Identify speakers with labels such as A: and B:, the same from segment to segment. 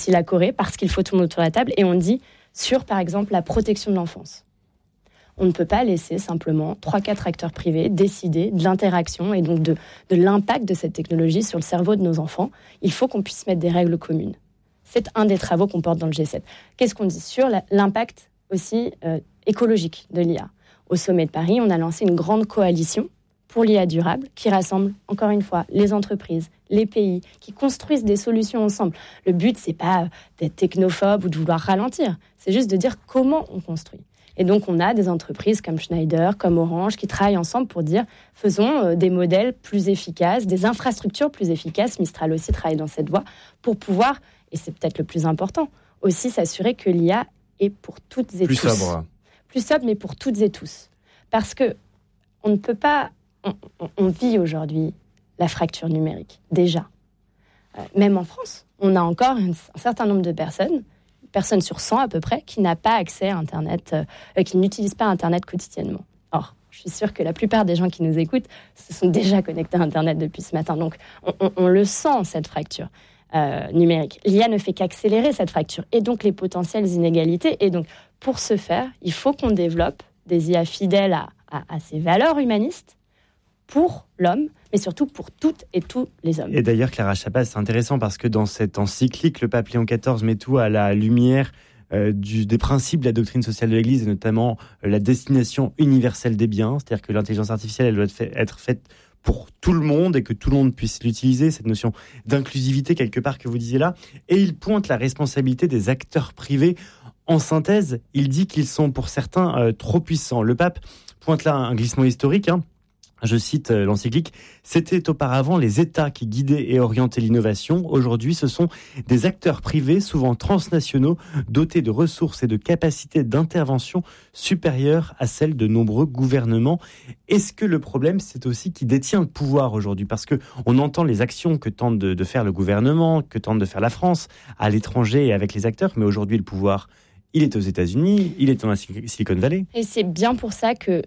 A: aussi la Corée, parce qu'il faut tout le monde autour de la table, et on dit sur, par exemple, la protection de l'enfance. On ne peut pas laisser simplement 3-4 acteurs privés décider de l'interaction et donc de l'impact de cette technologie sur le cerveau de nos enfants. Il faut qu'on puisse mettre des règles communes. C'est un des travaux qu'on porte dans le G7. Qu'est-ce qu'on dit sur l'impact aussi écologique de l'IA? Au sommet de Paris, on a lancé une grande coalition pour l'IA durable qui rassemble, encore une fois, les entreprises, les pays, qui construisent des solutions ensemble. Le but, c'est pas d'être technophobe ou de vouloir ralentir. C'est juste de dire comment on construit. Et donc, on a des entreprises comme Schneider, comme Orange, qui travaillent ensemble pour dire faisons des modèles plus efficaces, des infrastructures plus efficaces. Mistral aussi travaille dans cette voie pour pouvoir, et c'est peut-être le plus important, aussi s'assurer que l'IA est pour toutes et tous. Plus sobre, mais pour toutes et tous. Parce que on ne peut pas... On vit aujourd'hui la fracture numérique, déjà. Même en France, on a encore un certain nombre de personnes sur 100 à peu près, qui n'a pas accès à Internet, qui n'utilisent pas Internet quotidiennement. Or, je suis sûre que la plupart des gens qui nous écoutent se sont déjà connectés à Internet depuis ce matin. Donc, on le sent, cette fracture numérique. L'IA ne fait qu'accélérer cette fracture et donc les potentielles inégalités. Et donc, pour ce faire, il faut qu'on développe des IA fidèles à ces valeurs humanistes pour l'homme, mais surtout pour toutes et tous les hommes.
B: Et d'ailleurs, Clara Chapas, c'est intéressant parce que dans cette encyclique, le pape Léon XIV met tout à la lumière des principes de la doctrine sociale de l'Église, et notamment la destination universelle des biens, c'est-à-dire que l'intelligence artificielle, elle doit être faite pour tout le monde et que tout le monde puisse l'utiliser, cette notion d'inclusivité quelque part que vous disiez là. Et il pointe la responsabilité des acteurs privés. En synthèse, il dit qu'ils sont pour certains trop puissants. Le pape pointe là un glissement historique, Je cite l'encyclique, « C'était auparavant les États qui guidaient et orientaient l'innovation. Aujourd'hui, ce sont des acteurs privés, souvent transnationaux, dotés de ressources et de capacités d'intervention supérieures à celles de nombreux gouvernements. » Est-ce que le problème, c'est aussi qui détient le pouvoir aujourd'hui ? Parce qu'on entend les actions que tente de faire le gouvernement, que tente de faire la France à l'étranger et avec les acteurs, mais aujourd'hui, le pouvoir, il est aux États-Unis, il est dans la Silicon Valley.
A: Et c'est bien pour ça que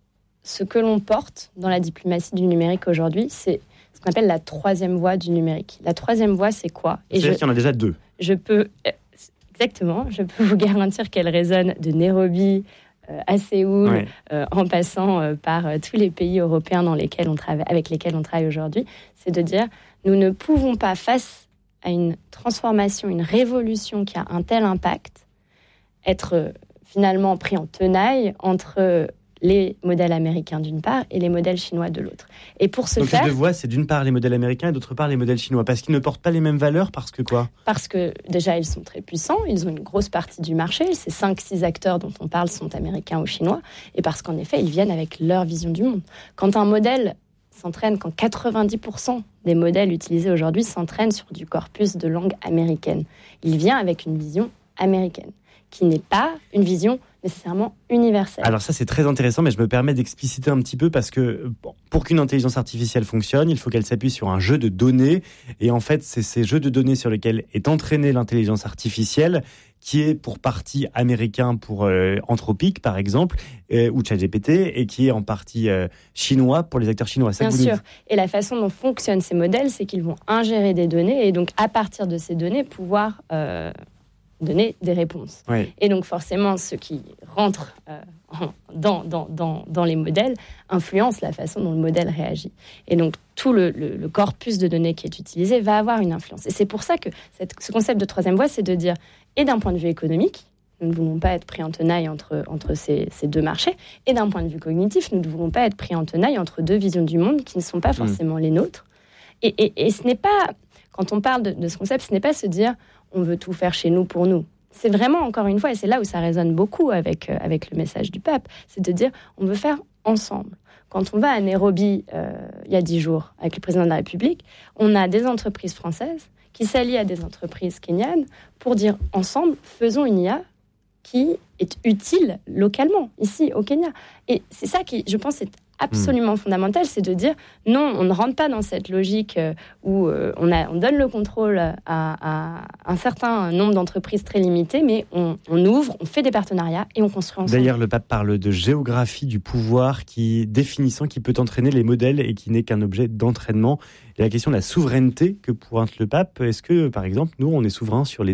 A: ce que l'on porte dans la diplomatie du numérique aujourd'hui, c'est ce qu'on appelle la troisième voie du numérique. La troisième voie, c'est quoi ?
B: C'est-à-dire qu'il y en a déjà deux.
A: Exactement, je peux vous garantir qu'elle résonne de Nairobi à Séoul, en passant par tous les pays européens avec lesquels on travaille aujourd'hui. C'est de dire, nous ne pouvons pas, face à une transformation, une révolution qui a un tel impact, être finalement pris en tenaille entre les modèles américains d'une part et les modèles chinois de l'autre. Et pour ce faire...
B: Donc les deux voies, c'est d'une part les modèles américains et d'autre part les modèles chinois. Parce qu'ils ne portent pas les mêmes valeurs, parce que quoi ?
A: Parce que déjà, ils sont très puissants, ils ont une grosse partie du marché. Ces 5-6 acteurs dont on parle sont américains ou chinois. Et parce qu'en effet, ils viennent avec leur vision du monde. Quand un modèle s'entraîne, quand 90% des modèles utilisés aujourd'hui s'entraînent sur du corpus de langue américaine, il vient avec une vision américaine, qui n'est pas une vision nécessairement universelle.
B: Alors ça, c'est très intéressant, mais je me permets d'expliciter un petit peu parce que pour qu'une intelligence artificielle fonctionne, il faut qu'elle s'appuie sur un jeu de données. Et en fait, c'est ces jeux de données sur lesquels est entraînée l'intelligence artificielle qui est pour partie américain pour Anthropic, par exemple, ou ChatGPT, et qui est en partie chinois pour les acteurs chinois.
A: Bien sûr. Et la façon dont fonctionnent ces modèles, c'est qu'ils vont ingérer des données et donc, à partir de ces données, pouvoir... donner des réponses.
B: Oui.
A: Et donc forcément, ceux qui rentrent dans les modèles influencent la façon dont le modèle réagit. Et donc tout le corpus de données qui est utilisé va avoir une influence. Et c'est pour ça que ce concept de troisième voie, c'est de dire, et d'un point de vue économique, nous ne voulons pas être pris en tenaille entre ces deux marchés, et d'un point de vue cognitif, nous ne voulons pas être pris en tenaille entre deux visions du monde qui ne sont pas forcément les nôtres. Et ce n'est pas, quand on parle de ce concept, ce n'est pas se dire on veut tout faire chez nous pour nous. C'est vraiment, encore une fois, et c'est là où ça résonne beaucoup avec le message du pape, c'est de dire on veut faire ensemble. Quand on va à Nairobi, il y a 10 jours, avec le président de la République, on a des entreprises françaises qui s'allient à des entreprises kenyanes pour dire ensemble, faisons une IA qui est utile localement, ici, au Kenya. Et c'est ça qui, je pense, est absolument fondamental, c'est de dire non, on ne rentre pas dans cette logique où on donne le contrôle à un certain nombre d'entreprises très limitées, mais on ouvre, on fait des partenariats et on construit ensemble.
B: D'ailleurs, le pape parle de géographie du pouvoir définissant qui peut entraîner les modèles et qui n'est qu'un objet d'entraînement. Et la question de la souveraineté que pointe le pape, est-ce que, par exemple, nous, on est souverain sur les données ?